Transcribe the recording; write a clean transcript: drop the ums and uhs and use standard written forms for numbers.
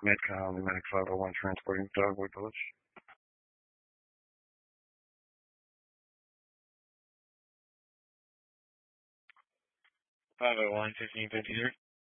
Medcom, Medic 501, transporting Dogwood Village. Five oh one 1553.